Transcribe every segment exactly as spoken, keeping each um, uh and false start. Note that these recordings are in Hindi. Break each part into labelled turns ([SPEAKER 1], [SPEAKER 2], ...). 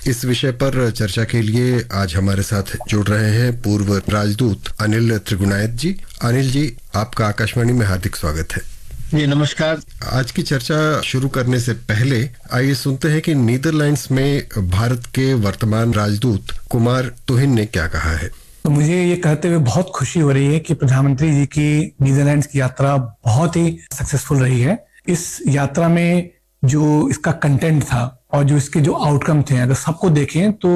[SPEAKER 1] इस विषय पर चर्चा के लिए आज हमारे साथ जुड़ रहे हैं पूर्व राजदूत अनिल त्रिगुणायत जी। अनिल जी, आपका आकाशवाणी में हार्दिक स्वागत है।
[SPEAKER 2] जी नमस्कार।
[SPEAKER 1] आज की चर्चा शुरू करने से पहले आइए सुनते हैं कि नीदरलैंड्स में भारत के वर्तमान राजदूत कुमार तुहिन ने क्या कहा है।
[SPEAKER 3] तो मुझे ये कहते हुए बहुत खुशी हो रही है कि प्रधानमंत्री जी की नीदरलैंड्स की यात्रा बहुत ही सक्सेसफुल रही है। इस यात्रा में जो इसका कंटेंट था और जो इसके जो आउटकम थे, अगर सबको देखें तो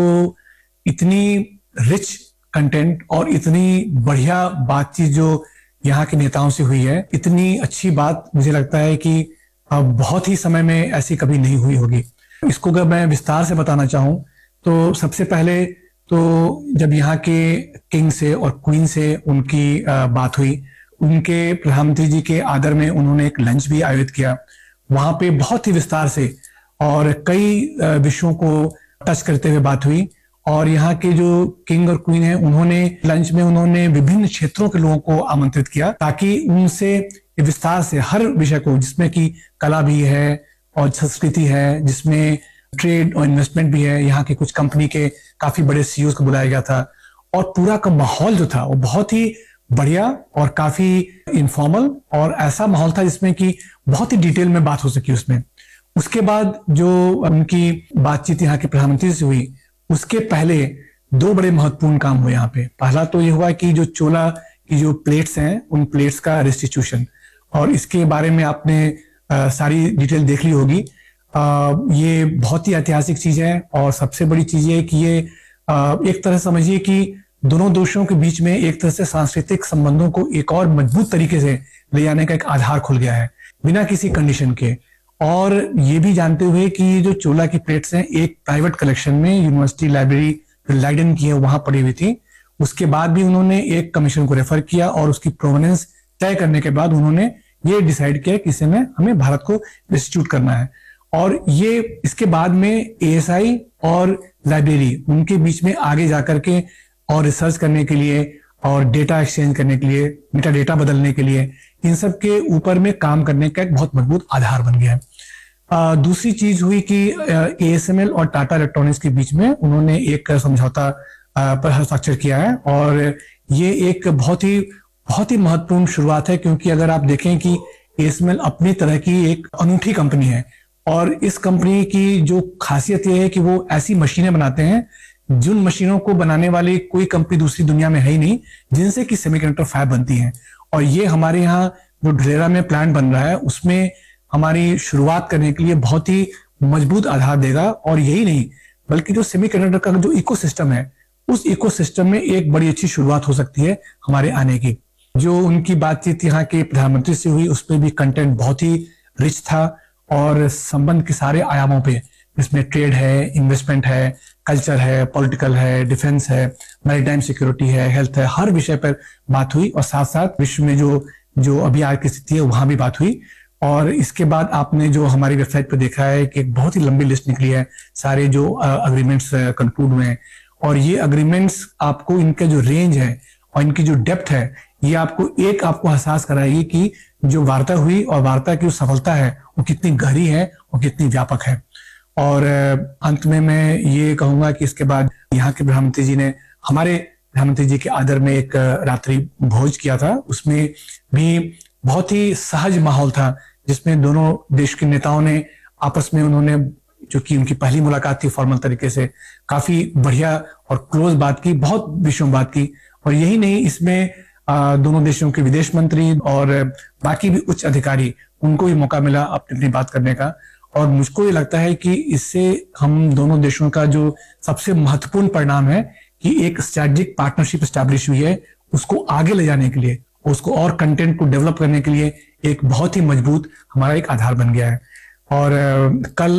[SPEAKER 3] इतनी रिच कंटेंट और इतनी बढ़िया बातचीत जो यहाँ के नेताओं से हुई है, इतनी अच्छी बात मुझे लगता है कि बहुत ही समय में ऐसी कभी नहीं हुई होगी। इसको अगर मैं विस्तार से बताना चाहूँ तो सबसे पहले तो जब यहाँ के किंग से और क्वीन से उनकी बात हुई, उनके प्रधानमंत्री जी के आदर में उन्होंने एक लंच भी आयोजित किया। वहां पे बहुत ही विस्तार से और कई विषयों को टच करते हुए बात हुई। और यहाँ के जो किंग और क्वीन हैं, उन्होंने लंच में उन्होंने विभिन्न क्षेत्रों के लोगों को आमंत्रित किया ताकि उनसे विस्तार से हर विषय को, जिसमें कि कला भी है और संस्कृति है, जिसमें ट्रेड और इन्वेस्टमेंट भी है, यहाँ के कुछ कंपनी के काफी बड़े सीईओ को बुलाया गया था। और पूरा का माहौल जो था वो बहुत ही बढ़िया और काफी इनफॉर्मल और ऐसा माहौल था जिसमें कि बहुत ही डिटेल में बात हो सकी उसमें। उसके बाद जो उनकी बातचीत यहाँ के प्रधानमंत्री से हुई, उसके पहले दो बड़े महत्वपूर्ण काम हुए यहाँ पे। पहला तो ये हुआ कि जो चोला की जो प्लेट्स हैं, उन प्लेट्स का रेस्टिट्यूशन, और इसके बारे में आपने आ, सारी डिटेल देख ली होगी। आ, ये बहुत ही ऐतिहासिक चीज है और सबसे बड़ी चीज है कि ये आ, एक तरह समझिए कि दोनों देशों के बीच में एक तरह से सांस्कृतिक संबंधों को एक और मजबूत तरीके से ले जाने का एक आधार खुल गया है बिना किसी कंडीशन के। और ये भी जानते हुए कि जो चोला की प्लेट्स हैं एक प्राइवेट कलेक्शन में यूनिवर्सिटी लाइब्रेरी लाइडन की है वहां पड़ी हुई थी। उसके बाद भी उन्होंने एक कमीशन को रेफर किया और उसकी प्रोवेनेंस तय करने के बाद उन्होंने ये डिसाइड किया कि इसे में हमें भारत को रेस्टिट्यूट करना है। और ये इसके बाद में एएसआई और लाइब्रेरी उनके बीच में आगे जाकर के और रिसर्च करने के लिए और डेटा एक्सचेंज करने के लिए, मेटा डेटा बदलने के लिए, इन सब के ऊपर में काम करने का एक बहुत मजबूत आधार बन गया है। आ, दूसरी चीज हुई कि एएसएमएल और टाटा इलेक्ट्रॉनिक्स के बीच में उन्होंने एक समझौता पर हस्ताक्षर किया है। और ये एक बहुत ही बहुत ही महत्वपूर्ण शुरुआत है, क्योंकि अगर आप देखें कि एएसएमएल अपनी तरह की एक अनूठी कंपनी है और इस कंपनी की जो खासियत यह है कि वो ऐसी मशीनें बनाते हैं जिन मशीनों को बनाने वाली कोई कंपनी दूसरी दुनिया में है ही नहीं, जिनसे कि सेमीकंडक्टर फैब बनती हैं। और ये हमारे यहाँ जो ढलेरा में प्लांट बन रहा है उसमें हमारी शुरुआत करने के लिए बहुत ही मजबूत आधार देगा। और यही नहीं बल्कि जो सेमीकंडक्टर का जो इकोसिस्टम है, उस इकोसिस्टम में एक बड़ी अच्छी शुरुआत हो सकती है हमारे आने की। जो उनकी बातचीत यहाँ के प्रधानमंत्री से हुई उसमें भी कंटेंट बहुत ही रिच था और संबंध के सारे आयामों पे, इसमें ट्रेड है, इन्वेस्टमेंट है, कल्चर है, पॉलिटिकल है, डिफेंस है, मैरीटाइम सिक्योरिटी है, हेल्थ है, हर विषय पर बात हुई। और साथ साथ विश्व में जो जो अभी आज की स्थिति है वहां भी बात हुई। और इसके बाद आपने जो हमारी वेबसाइट पर देखा है कि एक बहुत ही लंबी लिस्ट निकली है सारे जो अग्रीमेंट्स कंक्लूड हुए हैं। और ये अग्रीमेंट्स आपको इनका जो रेंज है और इनकी जो डेप्थ है, ये आपको एक आपको एहसास कराएगी कि जो वार्ता हुई और वार्ता की जो सफलता है वो कितनी गहरी है और कितनी व्यापक है। और अंत में मैं ये कहूंगा कि इसके बाद यहाँ के प्रधानमंत्री जी ने हमारे प्रधानमंत्री जी के आदर में एक रात्रि भोज किया था। उसमें भी बहुत ही सहज माहौल था, जिसमें दोनों देश के नेताओं ने आपस में, उन्होंने जो कि उनकी पहली मुलाकात थी फॉर्मल तरीके से, काफी बढ़िया और क्लोज बात की, बहुत विषयों बात की। और यही नहीं, इसमें दोनों देशों के विदेश मंत्री और बाकी भी उच्च अधिकारी, उनको भी मौका मिला अपनी अपनी बात करने का। और मुझको ये लगता है कि इससे हम दोनों देशों का जो सबसे महत्वपूर्ण परिणाम है कि एक स्ट्रेटेजिक पार्टनरशिप एस्टैब्लिश हुई है, उसको आगे ले जाने के लिए, उसको और कंटेंट को डेवलप करने के लिए एक बहुत ही मजबूत हमारा एक आधार बन गया है। और कल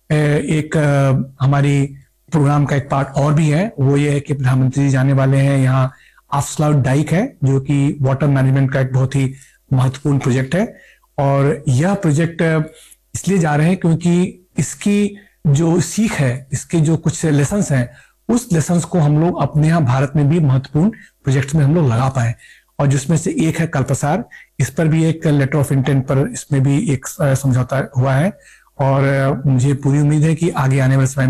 [SPEAKER 3] एक हमारी प्रोग्राम का एक पार्ट और भी है, वो ये है कि प्रधानमंत्री जाने वाले हैं यहाँ आफ्सलाउट डाइक है, जो कि वाटर मैनेजमेंट का एक बहुत ही महत्वपूर्ण प्रोजेक्ट है। और यह प्रोजेक्ट इसलिए जा रहे हैं क्योंकि इसकी जो सीख है, इसके जो कुछ लेसन्स हैं, उस लेसन्स को हम लोग अपने यहाँ भारत में भी महत्वपूर्ण प्रोजेक्ट्स में हम लोग लगा पाए। और जिसमें से एक है कल्पसार, इस पर भी एक लेटर ऑफ इंटेंट पर इसमें भी एक समझौता हुआ है। और मुझे पूरी उम्मीद है कि आगे आने वाले समय में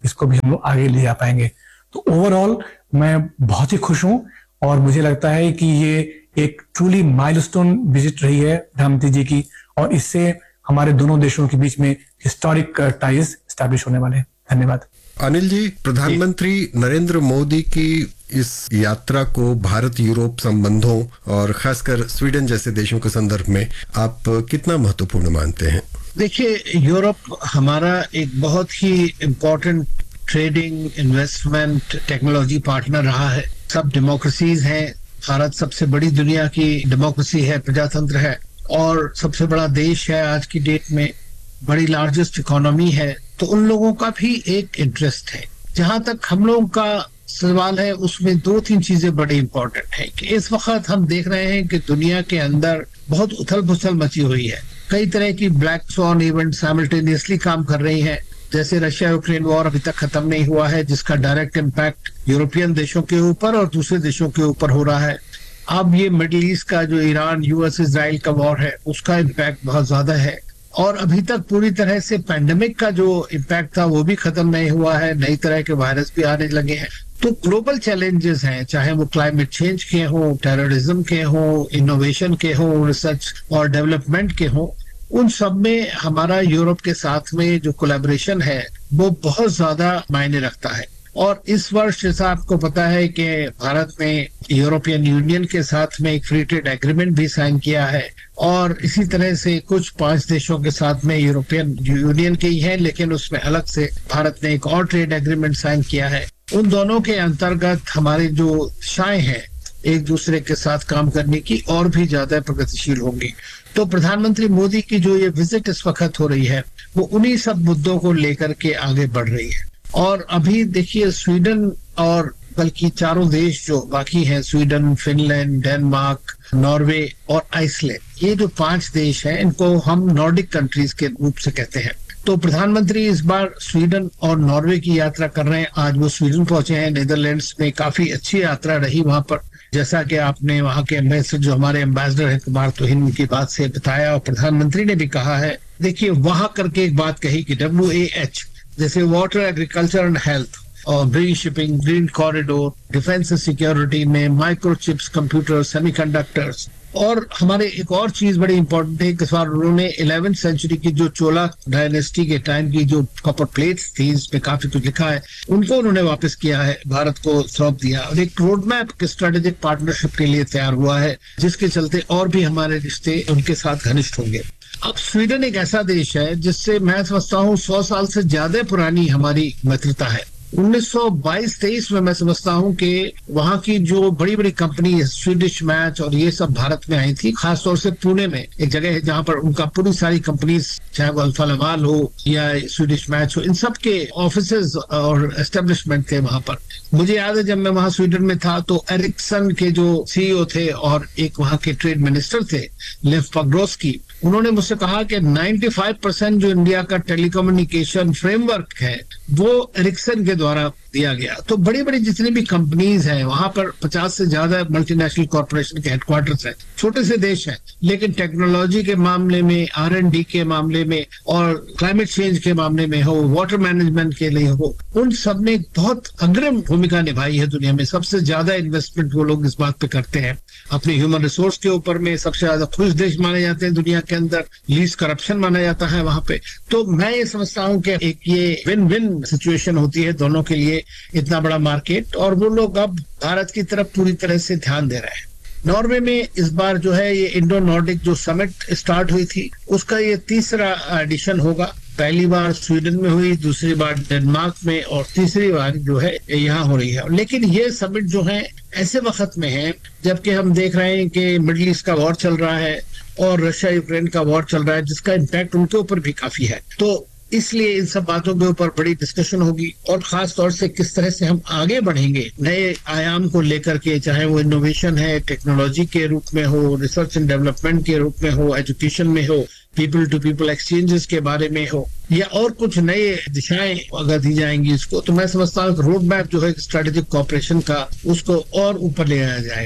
[SPEAKER 3] इसको भी हम लोग आगे ले जा पाएंगे। तो ओवरऑल मैं बहुत ही खुश हूं और मुझे लगता है कि ये एक ट्रूली माइलस्टोन विजिट रही है प्रधानमंत्री जी की, और इससे हमारे दोनों देशों के बीच में हिस्टोरिक टाइज स्टैब्लिश होने वाले हैं। धन्यवाद।
[SPEAKER 1] अनिल जी, प्रधानमंत्री नरेंद्र मोदी की इस यात्रा को भारत यूरोप संबंधों और खासकर स्वीडन जैसे देशों के संदर्भ में आप कितना महत्वपूर्ण मानते हैं?
[SPEAKER 2] देखिए, यूरोप हमारा एक बहुत ही important trading, investment, technology partner रहा है। सब डेमोक्रेसीज हैं। भारत सबसे बड़ी दुनिया की डेमोक्रेसी है, प्रजातंत्र है और सबसे बड़ा देश है आज की डेट में, बड़ी लार्जेस्ट इकोनॉमी है। तो उन लोगों का भी एक इंटरेस्ट है। जहां तक हम लोगों का सवाल है उसमें दो तीन चीजें बड़ी इंपॉर्टेंट है कि इस वक्त हम देख रहे हैं कि दुनिया के अंदर बहुत उथल पुथल मची हुई है। कई तरह की ब्लैक स्वॉन इवेंट साइमल्टेनियसली काम कर रही हैं। जैसे रशिया यूक्रेन वॉर अभी तक खत्म नहीं हुआ है, जिसका डायरेक्ट इम्पैक्ट यूरोपियन देशों के ऊपर और दूसरे देशों के ऊपर हो रहा है। अब ये मिडिल ईस्ट का जो ईरान यूएस इजराइल का वॉर है उसका इम्पैक्ट बहुत ज्यादा है। और अभी तक पूरी तरह से पैंडेमिक का जो इम्पैक्ट था वो भी खत्म नहीं हुआ है। नई तरह के वायरस भी आने लगे हैं। तो ग्लोबल चैलेंजेस हैं, चाहे वो क्लाइमेट चेंज के हों, टेररिज्म के हों, इनोवेशन के हों, रिसर्च और डेवलपमेंट के हों, उन सब में हमारा यूरोप के साथ में जो कोलैबोरेशन है वो बहुत ज्यादा मायने रखता है। और इस वर्ष जैसा आपको पता है कि भारत ने यूरोपियन यूनियन के साथ में एक फ्री ट्रेड एग्रीमेंट भी साइन किया है और इसी तरह से कुछ पांच देशों के साथ में यूरोपियन यूनियन के ही है, लेकिन उसमें अलग से भारत ने एक और ट्रेड एग्रीमेंट साइन किया है। उन दोनों के अंतर्गत हमारे जो दिशाएं हैं एक दूसरे के साथ काम करने की और भी ज्यादा प्रगतिशील होंगी। तो प्रधानमंत्री मोदी की जो ये विजिट इस वक्त हो रही है वो उन्हीं सब मुद्दों को लेकर के आगे बढ़ रही है। और अभी देखिए, स्वीडन और बल्कि चारों देश जो बाकी हैं, स्वीडन, फिनलैंड, डेनमार्क, नॉर्वे और आइसलैंड, ये जो पांच देश हैं इनको हम नॉर्डिक कंट्रीज के रूप से कहते हैं। तो प्रधानमंत्री इस बार स्वीडन और नॉर्वे की यात्रा कर रहे हैं। आज वो स्वीडन पहुंचे हैं। नीदरलैंड्स में काफी अच्छी यात्रा रही वहां पर, जैसा कि आपने वहां के एम्बेसडर जो हमारे एम्बेसडर है कुमार तोहिन की बात से बताया। और प्रधानमंत्री ने भी कहा है, देखिए वहां करके एक बात कही कि डब्ल्यू ए एच जैसे वाटर, एग्रीकल्चर एंड हेल्थ और green shipping, green corridor, defence security में माइक्रोचिप्स, कंप्यूटर, सेमीकंडक्टर्स, और हमारे एक और चीज बड़ी इंपॉर्टेंट है कि इस बार उन्होंने इलेवेंथ सेंचुरी की जो चोला डायनेस्टी के टाइम की जो कॉपर प्लेट्स थी, इसमें काफी कुछ लिखा है, उनको उन्होंने वापस किया है, भारत को सौंप दिया और एक रोड मैप के स्ट्रेटेजिक पार्टनरशिप के लिए तैयार हुआ है, जिसके चलते और भी हमारे रिश्ते उनके साथ घनिष्ठ होंगे। अब स्वीडन एक ऐसा देश है जिससे मैं समझता हूँ सौ साल से ज्यादा पुरानी हमारी मित्रता है। उन्नीस सौ बाईस तेईस में मैं समझता हूँ कि वहाँ की जो बड़ी बड़ी कंपनी है, स्वीडिश मैच और ये सब भारत में आई थी, खासतौर से पुणे में एक जगह है जहाँ पर उनका पूरी सारी कंपनीज, चाहे वो अल्फा लावाल हो या स्वीडिश मैच हो, इन सब के ऑफिसेज और एस्टेब्लिशमेंट थे वहां पर। मुझे याद है जब मैं वहाँ स्वीडन में था तो एरिक्सन के जो सीईओ थे और एक वहाँ के ट्रेड मिनिस्टर थे लेफ पाग्रोस्की, उन्होंने मुझसे कहा कि पचानवे परसेंट जो इंडिया का टेलीकम्युनिकेशन फ्रेमवर्क है वो एरिक्सन के द्वारा दिया गया। तो बड़ी बड़ी जितनी भी कंपनीज हैं वहां पर पचास से ज्यादा मल्टीनेशनल कॉर्पोरेशन के हेडक्वार्टर्स हैं। छोटे से देश हैं लेकिन टेक्नोलॉजी के मामले में, आर एंड डी के मामले में और क्लाइमेट चेंज के मामले में हो, वाटर मैनेजमेंट के लिए हो, उन सब ने बहुत अग्रिम भूमिका निभाई है दुनिया में। सबसे ज्यादा इन्वेस्टमेंट वो लोग इस बात पे करते हैं। अपने ह्यूमन रिसोर्स के ऊपर में सबसे ज्यादा खुश देश माने जाते हैं दुनिया के अंदर, लीस्ट करप्शन माना जाता है वहां पे। तो मैं ये समझता हूँ कि एक ये विन विन सिचुएशन होती है दोनों के लिए, इतना बड़ा मार्केट, और वो लोग अब भारत की तरफ पूरी तरह से ध्यान दे रहे हैं। नॉर्वे में इस बार जो है ये इंडो नॉर्डिक जो समिट स्टार्ट हुई थी उसका ये तीसरा एडिशन होगा। पहली बार स्वीडन में हुई, दूसरी बार डेनमार्क में और तीसरी बार जो है यहाँ हो रही है। लेकिन ये समिट जो है ऐसे वक्त में है जबकि हम देख रहे हैं कि मिडिल ईस्ट का वॉर चल रहा है और रशिया यूक्रेन का वॉर चल रहा है, जिसका इम्पैक्ट उनके ऊपर भी काफी है। तो इसलिए इन सब बातों के ऊपर बड़ी डिस्कशन होगी और खास तौर से किस तरह से हम आगे बढ़ेंगे नए आयाम को लेकर के, चाहे वो इनोवेशन है, टेक्नोलॉजी के रूप में हो, रिसर्च एंड डेवलपमेंट के रूप में हो, एजुकेशन में हो, पीपल टू पीपल एक्सचेंजेस के बारे में हो, या और कुछ नए दिशाएं अगर दी जाएंगी इसको, तो मैं समझता हूँ रोड मैप जो है स्ट्रेटेजिक कॉपरेशन का, उसको और ऊपर ले आया जाएगा।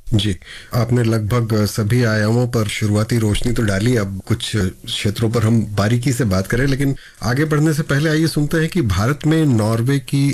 [SPEAKER 1] जी, आपने लगभग सभी आयामों पर शुरुआती रोशनी तो डाली। अब कुछ क्षेत्रों पर हम बारीकी से बात करें, लेकिन आगे बढ़ने से पहले आइए सुनते हैं कि भारत में नॉर्वे की